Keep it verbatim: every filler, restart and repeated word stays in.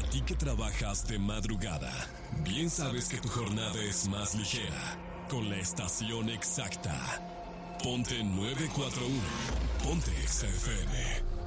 ti que trabajas de madrugada, bien sabes que tu jornada es más ligera con la estación exacta. Ponte nueve cuatro uno. Ponte Exa F M.